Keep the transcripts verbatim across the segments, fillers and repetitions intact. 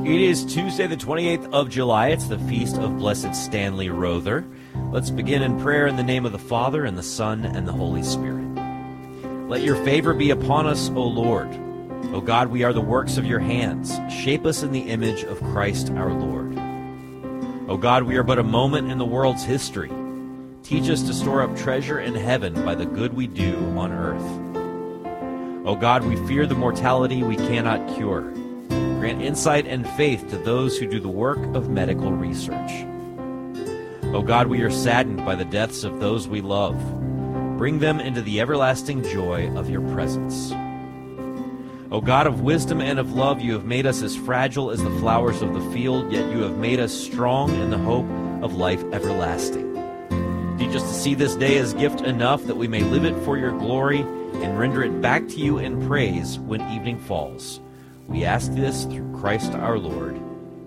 It is Tuesday, the twenty-eighth of July. It's the feast of Blessed Stanley Rother. Let's begin in prayer in the name of the Father, and the Son, and the Holy Spirit. Let your favor be upon us, O Lord. O God, we are the works of your hands. Shape us in the image of Christ our Lord. O God, we are but a moment in the world's history. Teach us to store up treasure in heaven by the good we do on earth. O God, we fear the mortality we cannot cure. Grant insight and faith to those who do the work of medical research. O God, we are saddened by the deaths of those we love. Bring them into the everlasting joy of your presence. O God of wisdom and of love, you have made us as fragile as the flowers of the field, yet you have made us strong in the hope of life everlasting. Teach us to see this day as gift enough that we may live it for your glory and render it back to you in praise when evening falls. We ask this through Christ our Lord.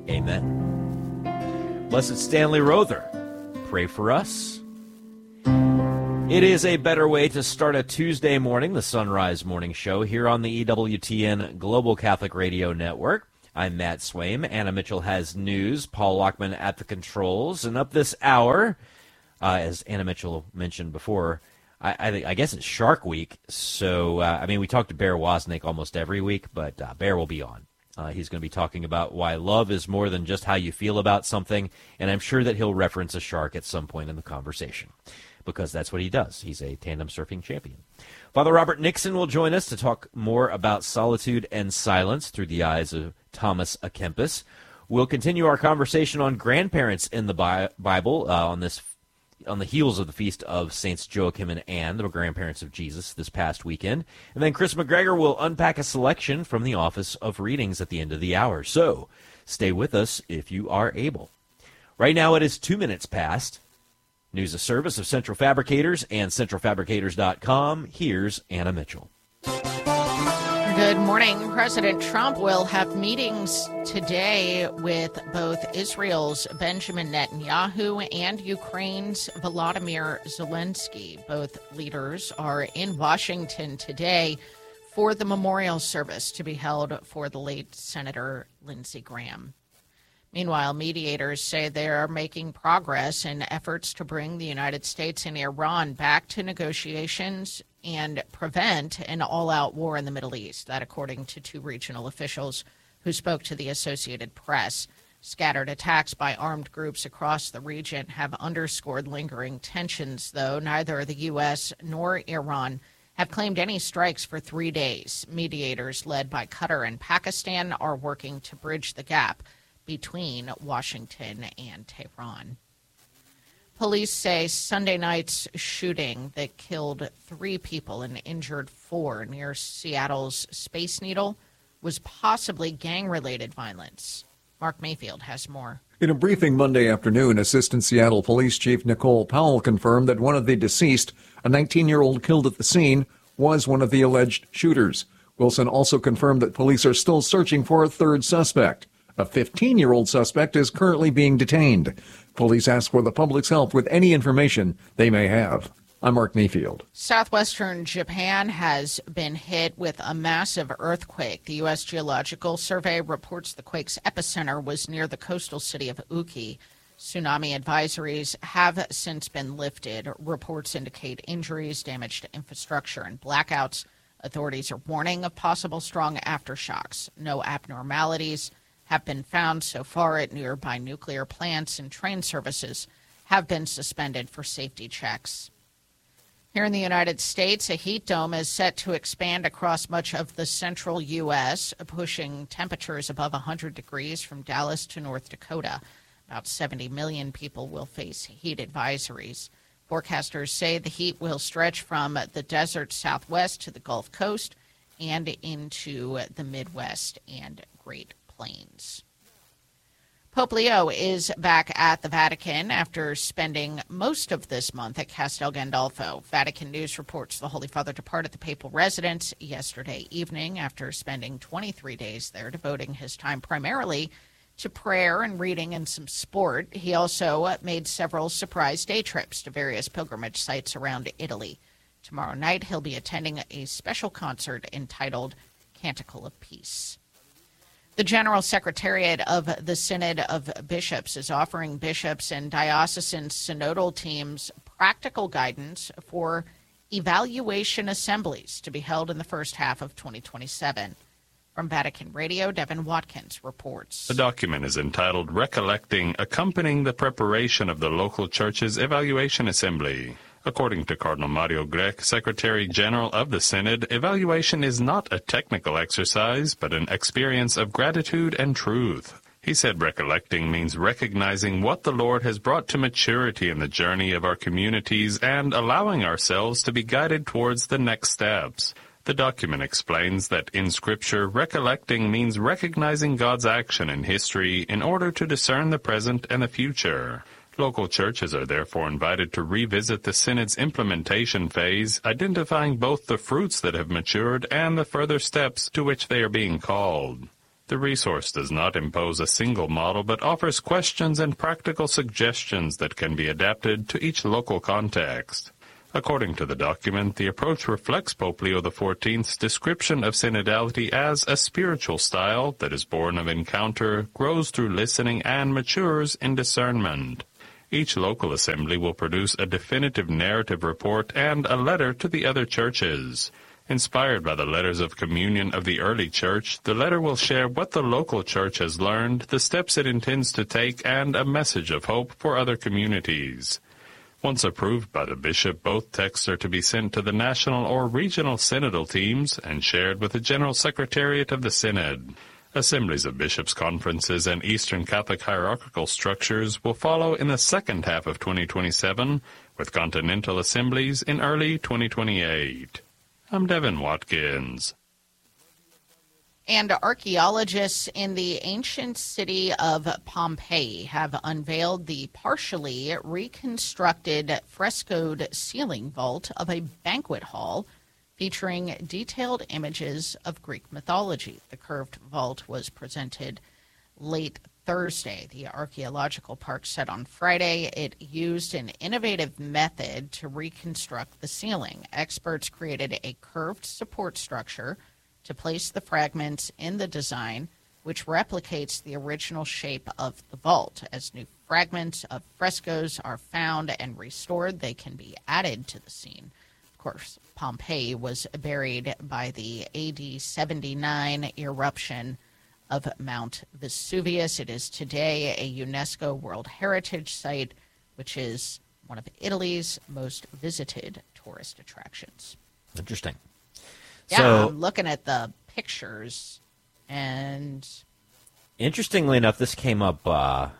Amen. Blessed Stanley Rother, pray for us. It is a better way to start a Tuesday morning, the Sunrise Morning Show, here on the E W T N Global Catholic Radio Network. I'm Matt Swaim. Anna Mitchell has news. Paul Lockman at the controls. And up this hour, uh, as Anna Mitchell mentioned before, I, I, I guess it's Shark Week, so, uh, I mean, we talk to Bear Wozniak almost every week, but uh, Bear will be on. Uh, he's going to be talking about why love is more than just how you feel about something, and I'm sure that he'll reference a shark at some point in the conversation, because that's what he does. He's a tandem surfing champion. Father Robert Nixon will join us to talk more about solitude and silence through the eyes of Thomas à Kempis. We'll continue our conversation on grandparents in the Bi- Bible uh, on this on the heels of the feast of Saints Joachim and Anne, the grandparents of Jesus, this past weekend. And then Chris McGregor will unpack a selection from the Office of Readings at the end of the hour. So stay with us if you are able. Right now it is two minutes past. News of service of Central Fabricators and central fabricators dot com. Here's Anna Mitchell. Good morning. President Trump will have meetings today with both Israel's Benjamin Netanyahu and Ukraine's Volodymyr Zelensky. Both leaders are in Washington today for the memorial service to be held for the late Senator Lindsey Graham. Meanwhile, mediators say they are making progress in efforts to bring the United States and Iran back to negotiations and prevent an all-out war in the Middle East. That, according to two regional officials who spoke to the Associated Press. Scattered attacks by armed groups across the region have underscored lingering tensions, though neither the U S nor Iran have claimed any strikes for three days. Mediators led by Qatar and Pakistan are working to bridge the gap between Washington and Tehran. Police say Sunday night's shooting that killed three people and injured four near Seattle's Space Needle was possibly gang-related violence. Mark Mayfield has more. In a briefing Monday afternoon, Assistant Seattle Police Chief Nicole Powell confirmed that one of the deceased, a nineteen-year-old killed at the scene, was one of the alleged shooters. Wilson also confirmed that police are still searching for a third suspect. A fifteen-year-old suspect is currently being detained. Police ask for the public's help with any information they may have. I'm Mark Mayfield. Southwestern Japan has been hit with a massive earthquake. The U S Geological Survey reports the quake's epicenter was near the coastal city of Uki. Tsunami advisories have since been lifted. Reports indicate injuries, damage to infrastructure, and blackouts. Authorities are warning of possible strong aftershocks. No abnormalities have been found so far at nearby nuclear plants, and train services have been suspended for safety checks. Here in the United States, a heat dome is set to expand across much of the central U S, pushing temperatures above one hundred degrees from Dallas to North Dakota. About seventy million people will face heat advisories. Forecasters say the heat will stretch from the desert southwest to the Gulf Coast and into the Midwest and Great Plains. Pope Leo is back at the Vatican after spending most of this month at Castel Gandolfo. Vatican News reports the Holy Father departed the papal residence yesterday evening after spending twenty-three days there, devoting his time primarily to prayer and reading and some sport. He also made several surprise day trips to various pilgrimage sites around Italy. Tomorrow night, he'll be attending a special concert entitled Canticle of Peace. The General Secretariat of the Synod of Bishops is offering bishops and diocesan synodal teams practical guidance for evaluation assemblies to be held in the first half of twenty twenty-seven. From Vatican Radio, Devin Watkins reports. The document is entitled Recollecting Accompanying the Preparation of the Local Church's Evaluation Assembly. According to Cardinal Mario Grech, Secretary General of the Synod, evaluation is not a technical exercise, but an experience of gratitude and truth. He said recollecting means recognizing what the Lord has brought to maturity in the journey of our communities and allowing ourselves to be guided towards the next steps. The document explains that in Scripture, recollecting means recognizing God's action in history in order to discern the present and the future. Local churches are therefore invited to revisit the Synod's implementation phase, identifying both the fruits that have matured and the further steps to which they are being called. The resource does not impose a single model, but offers questions and practical suggestions that can be adapted to each local context. According to the document, the approach reflects Pope Leo the fourteenth's description of synodality as a spiritual style that is born of encounter, grows through listening, and matures in discernment. Each local assembly will produce a definitive narrative report and a letter to the other churches. Inspired by the letters of communion of the early church, the letter will share what the local church has learned, the steps it intends to take, and a message of hope for other communities. Once approved by the bishop, both texts are to be sent to the national or regional synodal teams and shared with the General Secretariat of the Synod. Assemblies of bishops' conferences and Eastern Catholic hierarchical structures will follow in the second half of twenty twenty-seven, with continental assemblies in early twenty twenty-eight. I'm Devin Watkins. And archaeologists in the ancient city of Pompeii have unveiled the partially reconstructed frescoed ceiling vault of a banquet hall featuring detailed images of Greek mythology. The curved vault was presented late Thursday. The archaeological park said on Friday it used an innovative method to reconstruct the ceiling. Experts created a curved support structure to place the fragments in the design, which replicates the original shape of the vault. As new fragments of frescoes are found and restored, they can be added to the scene. Of course, Pompeii was buried by the A D seventy-nine eruption of Mount Vesuvius. It is today a UNESCO World Heritage Site, which is one of Italy's most visited tourist attractions. Interesting. Yeah, so, I'm looking at the pictures, and interestingly enough, this came up uh,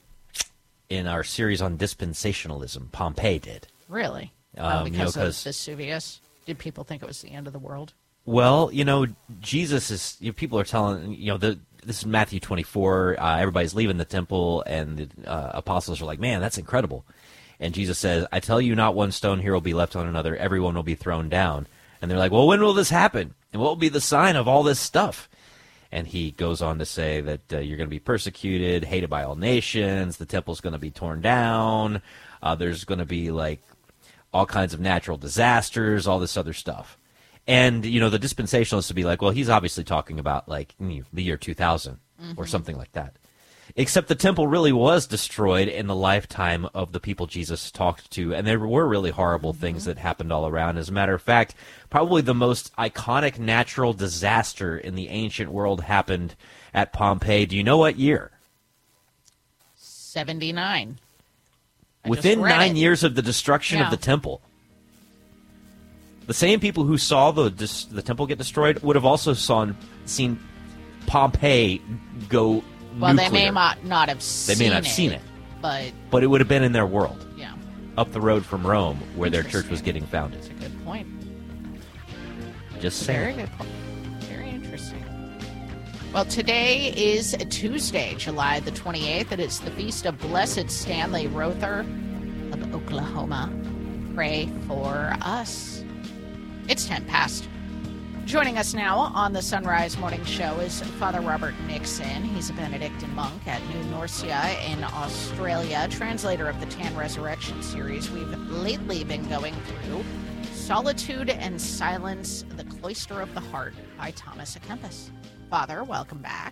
in our series on dispensationalism. Pompeii did. Really? Um, oh, because you know, of Vesuvius? Did people think it was the end of the world? Well, you know, Jesus is, you know, people are telling, you know, the, this is Matthew twenty-four, uh, everybody's leaving the temple, and the uh, apostles are like, man, that's incredible. And Jesus says, I tell you, not one stone here will be left on another, everyone will be thrown down. And they're like, well, when will this happen? And what will be the sign of all this stuff? And he goes on to say that uh, you're going to be persecuted, hated by all nations, the temple's going to be torn down, uh, there's going to be, like, all kinds of natural disasters, all this other stuff. And, you know, the dispensationalists would be like, well, he's obviously talking about, like, you know, the year two thousand mm-hmm. or something like that. Except the temple really was destroyed in the lifetime of the people Jesus talked to, and there were really horrible mm-hmm. things that happened all around. As a matter of fact, probably the most iconic natural disaster in the ancient world happened at Pompeii. Do you know what year? seventy-nine. I Within nine it. years of the destruction yeah. of the temple. The same people who saw the dis- the temple get destroyed would have also saw, seen Pompeii go Well, nuclear. they may not, not have seen They may not have it, seen it. But, but it would have been in their world. Yeah. Up the road from Rome, where their church was getting founded. That's a good point. Just Very saying. good point. Very interesting. Well, today is Tuesday, July the twenty-eighth. It is the feast of Blessed Stanley Rother of Oklahoma. Pray for us. It's ten past. Joining us now on the Sunrise Morning Show is Father Robert Nixon. He's a Benedictine monk at New Norcia in Australia, translator of the Tan Resurrection series we've lately been going through, Solitude and Silence, The Cloister of the Heart by Thomas à Kempis. Father, welcome back.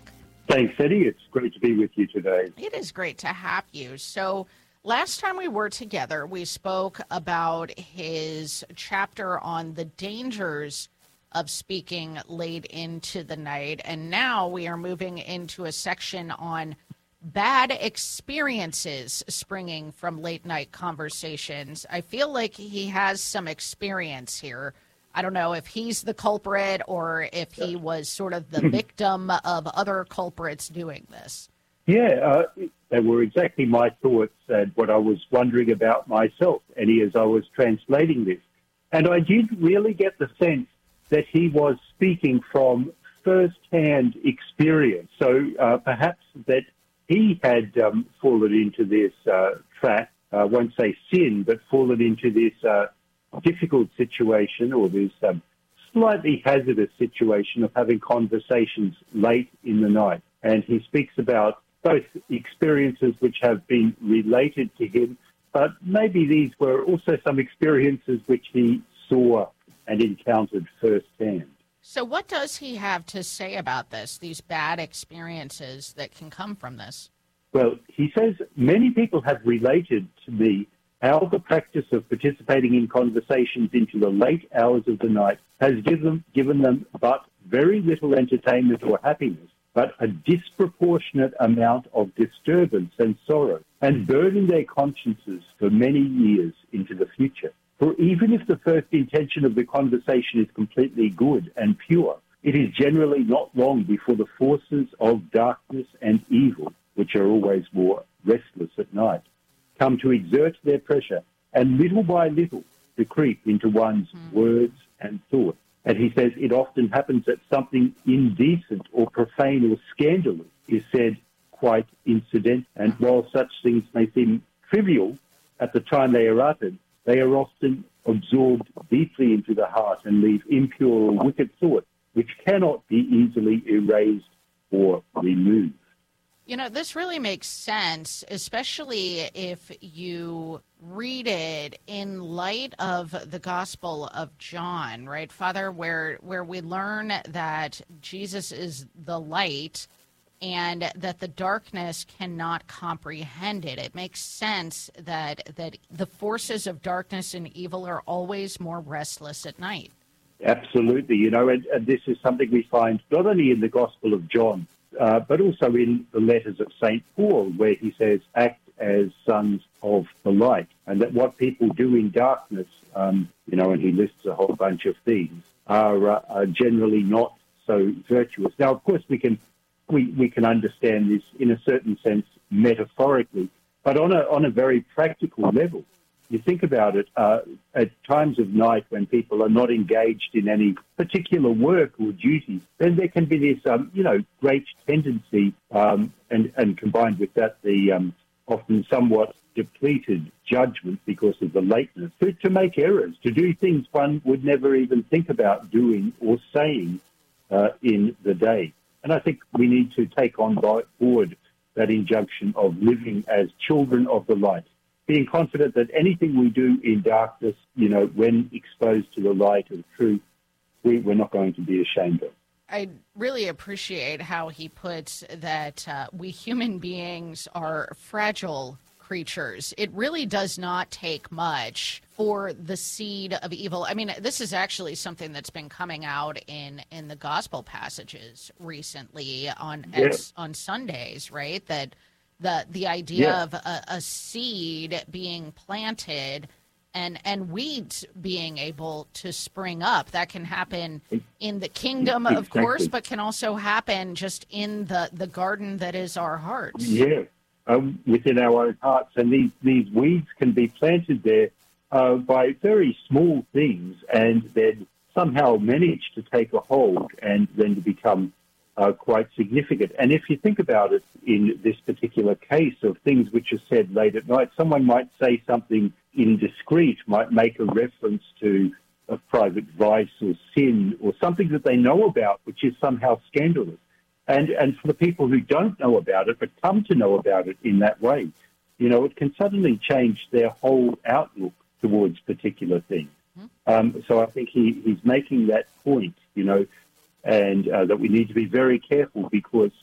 Thanks, Eddie. It's great to be with you today. It is great to have you. So last time we were together, we spoke about his chapter on the dangers of speaking late into the night. And now we are moving into a section on bad experiences springing from late night conversations. I feel like he has some experience here. I don't know if he's the culprit or if he was sort of the victim of other culprits doing this. Yeah, uh, they were exactly my thoughts and what I was wondering about myself, Eddie, as I was translating this. And I did really get the sense that he was speaking from first-hand experience. So uh, perhaps that he had um, fallen into this uh, trap, I uh, won't say sin, but fallen into this uh, difficult situation or this um, slightly hazardous situation of having conversations late in the night. And he speaks about both experiences which have been related to him, but maybe these were also some experiences which he saw and encountered firsthand. So what does he have to say about this, these bad experiences that can come from this? Well, he says many people have related to me how the practice of participating in conversations into the late hours of the night has given, given them but very little entertainment or happiness, but a disproportionate amount of disturbance and sorrow, and burden their consciences for many years into the future. For even if the first intention of the conversation is completely good and pure, it is generally not long before the forces of darkness and evil, which are always more restless at night, come to exert their pressure, and little by little to creep into one's mm. words and thoughts. And he says it often happens that something indecent or profane or scandalous is said quite incident, and while such things may seem trivial at the time they are uttered, they are often absorbed deeply into the heart and leave impure or wicked thoughts, which cannot be easily erased or removed. You know, this really makes sense, especially if you read it in light of the Gospel of John, right, Father, where where we learn that Jesus is the light and that the darkness cannot comprehend it. It makes sense that that the forces of darkness and evil are always more restless at night. Absolutely. You know, and, and this is something we find not only in the Gospel of John, uh, but also in the letters of Saint Paul, where he says, act as sons of the light, and that what people do in darkness, um, you know, and he lists a whole bunch of things, are, uh, are generally not so virtuous. Now, of course, we can we, we can understand this in a certain sense metaphorically, but on a on a very practical level. You think about it, uh, at times of night when people are not engaged in any particular work or duty, then there can be this, um, you know, great tendency, um, and, and combined with that, the um, often somewhat depleted judgment because of the lateness, to, to make errors, to do things one would never even think about doing or saying uh, in the day. And I think we need to take on board that injunction of living as children of the light, being confident that anything we do in darkness, you know, when exposed to the light of truth, we, we're not going to be ashamed of. I really appreciate how he puts that uh, we human beings are fragile creatures. It really does not take much for the seed of evil. I mean, this is actually something that's been coming out in, in the gospel passages recently on Yeah. on Sundays, right? That the the idea Yeah. of a, a seed being planted and and weeds being able to spring up. That can happen in the kingdom, of Exactly. course, but can also happen just in the, the garden that is our hearts. Yeah, um, within our own hearts. And these, these weeds can be planted there uh, by very small things and then somehow manage to take a hold and then to become uh, quite significant. And if you think about it in this particular case of things which are said late at night, someone might say something indiscreet, might make a reference to a private vice or sin or something that they know about, which is somehow scandalous. And and for the people who don't know about it, but come to know about it in that way, you know, it can suddenly change their whole outlook towards particular things. Mm-hmm. Um, so I think he, he's making that point, you know, and uh, that we need to be very careful because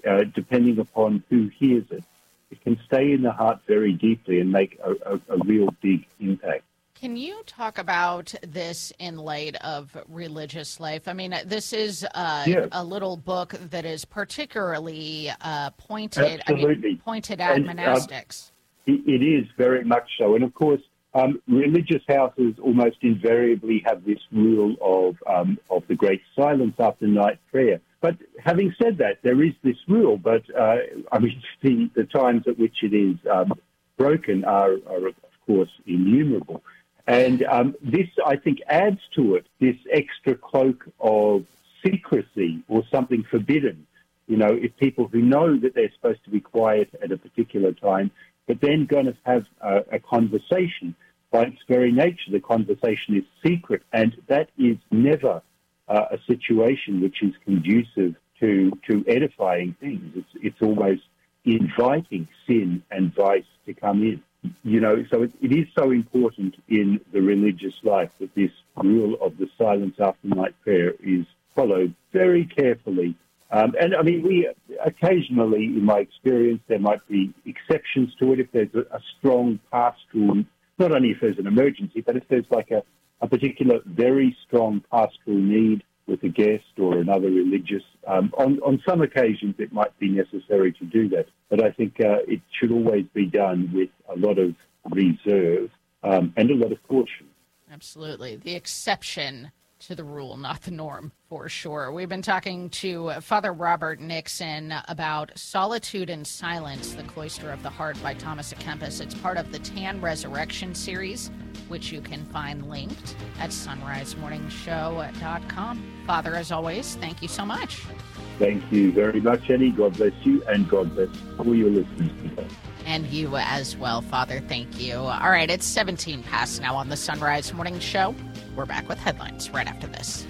uh, depending upon who hears it, it can stay in the heart very deeply and make a, a, a real big impact. Can you talk about this in light of religious life? I mean, this is uh, yeah. a little book that is particularly uh, pointed, Absolutely. I mean, pointed at and, monastics. Um, it, it is very much so. And of course, um, religious houses almost invariably have this rule of um, of the great silence after night prayer. But having said that, there is this rule, but uh, I mean, the, the times at which it is um, broken are, are, of course, innumerable. And um, this, I think, adds to it this extra cloak of secrecy or something forbidden. You know, if people who know that they're supposed to be quiet at a particular time, but then going to have a, a conversation, by its very nature, the conversation is secret, and that is never uh, a situation which is conducive to to edifying things. It's it's almost inviting sin and vice to come in. You know, so it, it is so important in the religious life that this rule of the silence after night prayer is followed very carefully. Um, and, I mean, we occasionally, in my experience, there might be exceptions to it if there's a, a strong pastoral, not only if there's an emergency, but if there's like a, a particular very strong pastoral need with a guest or another religious. Um, on, on some occasions, it might be necessary to do that. But I think uh, it should always be done with a lot of reserve um, and a lot of caution. Absolutely. The exception to the rule, not the norm, for sure. We've been talking to Father Robert Nixon about Solitude and Silence, The Cloister of the Heart by Thomas à Kempis. It's part of the Tan Resurrection series, which you can find linked at sunrise morning show dot com. Father, as always, thank you so much. Thank you very much, Annie. God bless you, and God bless all your listeners today. And you as well, Father. Thank you. All right, it's seventeen past now on the Sunrise Morning Show. We're back with headlines right after this.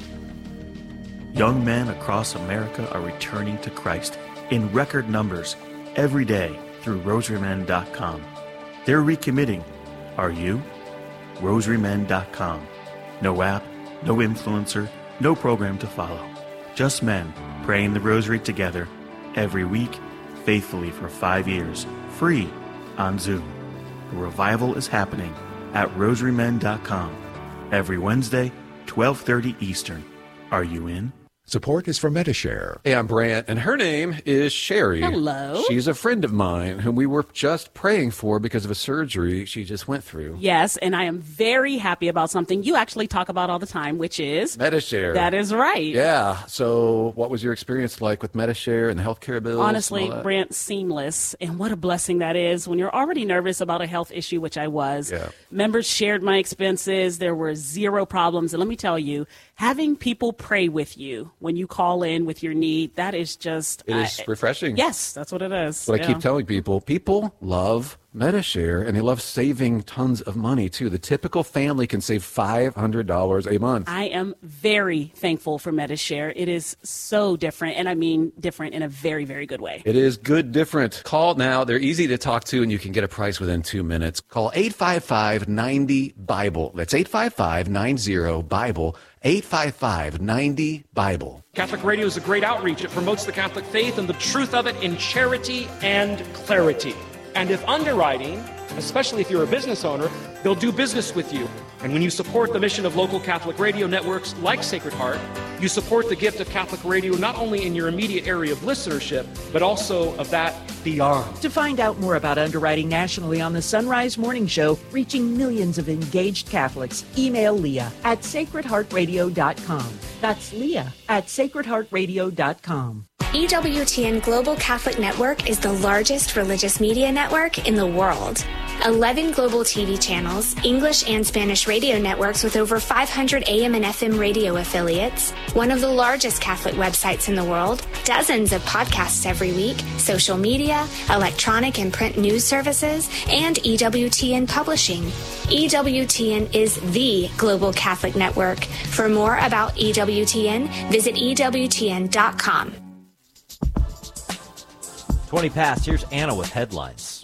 Young men across America are returning to Christ in record numbers every day through rosary men dot com. They're recommitting. Are you? rosary men dot com. No app, no influencer, no program to follow. Just men praying the rosary together every week, faithfully for five years, free on Zoom. The revival is happening at rosary men dot com every Wednesday, twelve thirty Eastern. Are you in? Support is from Medi-Share. Hey, I'm Brant, and her name is Sherry. Hello. She's a friend of mine whom we were just praying for because of a surgery she just went through. Yes, and I am very happy about something you actually talk about all the time, which is... Medi-Share. That is right. Yeah. So what was your experience like with Medi-Share and the healthcare bills? Honestly, Brant, seamless. And what a blessing that is when you're already nervous about a health issue, which I was. Yeah. Members shared my expenses. There were zero problems. And let me tell you, having people pray with you when you call in with your need, that is just... It is I, refreshing. Yes, that's what it is. That's what yeah. I keep telling people. People love Medi-Share, and they love saving tons of money, too. The typical family can save five hundred dollars a month. I am very thankful for Medi-Share. It is so different, and I mean different in a very, very good way. It is good different. Call now. They're easy to talk to, and you can get a price within two minutes. Call eight five five, nine zero, BIBLE. That's eight five five, nine zero, BIBLE. eight five five, nine zero, BIBLE. Catholic Radio is a great outreach. It promotes the Catholic faith and the truth of it in charity and clarity. And if underwriting, especially if you're a business owner, they'll do business with you. And when you support the mission of local Catholic radio networks like Sacred Heart, you support the gift of Catholic radio not only in your immediate area of listenership, but also of that beyond. To find out more about underwriting nationally on the Sunrise Morning Show, reaching millions of engaged Catholics, email Leah at sacred heart radio dot com. That's Leah at sacred heart radio dot com. E W T N Global Catholic Network is the largest religious media network in the world. eleven global T V channels, English and Spanish radio networks with over five hundred A M and F M radio affiliates, one of the largest Catholic websites in the world, dozens of podcasts every week, social media, electronic and print news services, and E W T N Publishing. E W T N is the Global Catholic Network. For more about E W T N, visit E W T N dot com. twenty past, here's Anna with headlines.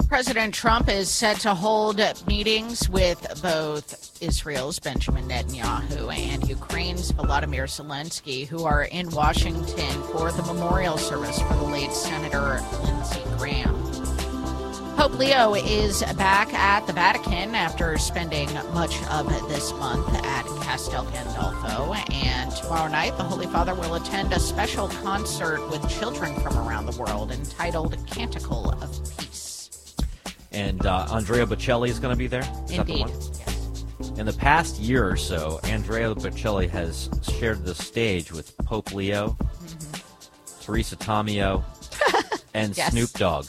President Trump is set to hold meetings with both Israel's Benjamin Netanyahu and Ukraine's Volodymyr Zelensky, who are in Washington for the memorial service for the late Senator Lindsey Graham. Pope Leo is back at the Vatican after spending much of this month at Castel Gandolfo, and tomorrow night the Holy Father will attend a special concert with children from around the world entitled Canticle of Peace. And uh, Andrea Bocelli is going to be there? Is Indeed. That the one? In the past year or so, Andrea Bocelli has shared the stage with Pope Leo, mm-hmm. Teresa Tomeo, and Yes. Snoop Dogg.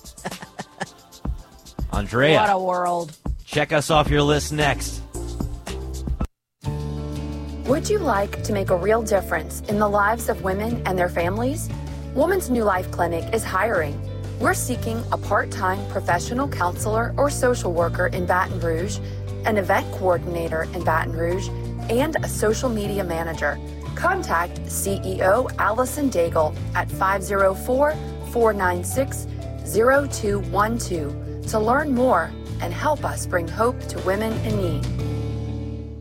Andrea, What a world. check us off your list next. Would you like to make a real difference in the lives of women and their families? Woman's New Life Clinic is hiring. We're seeking a part-time professional counselor or social worker in Baton Rouge, an event coordinator in Baton Rouge, and a social media manager. Contact C E O Allison Daigle at five oh four, four nine six, oh two one two to learn more and help us bring hope to women in need.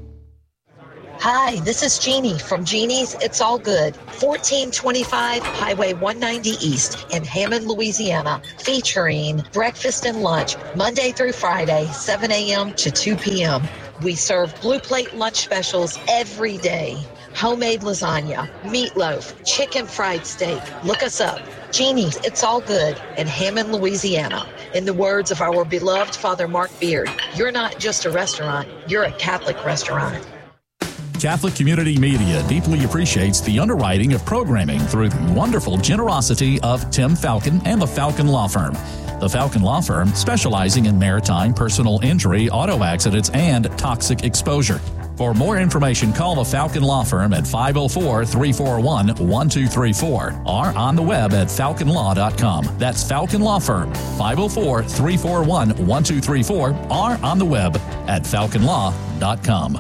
Hi, this is Jeannie from Jeannie's It's All Good, fourteen twenty-five Highway one ninety East in Hammond, Louisiana, featuring breakfast and lunch Monday through Friday, seven a.m. to two p.m. We serve blue plate lunch specials every day. Homemade lasagna, meatloaf, chicken fried steak. Look us up. Jeannie's It's All Good in Hammond, Louisiana. In the words of our beloved Father Mark Beard, you're not just a restaurant, you're a Catholic restaurant. Catholic Community Media deeply appreciates the underwriting of programming through the wonderful generosity of Tim Falcon and the Falcon Law Firm. The Falcon Law Firm specializing in maritime personal injury, auto accidents, and toxic exposure. For more information, call the Falcon Law Firm at five oh four, three four one, one two three four or on the web at falcon law dot com. That's Falcon Law Firm, five oh four, three four one, one two three four or on the web at falcon law dot com.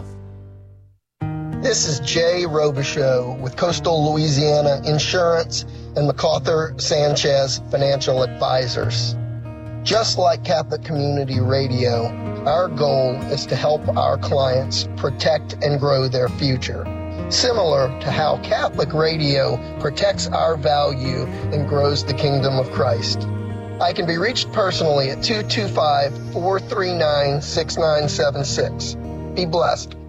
This is Jay Robichaux with Coastal Louisiana Insurance and MacArthur Sanchez Financial Advisors. Just like Catholic Community Radio, our goal is to help our clients protect and grow their future, similar to how Catholic Radio protects our value and grows the kingdom of Christ. I can be reached personally at two two five, four three nine, six nine seven six. Be blessed.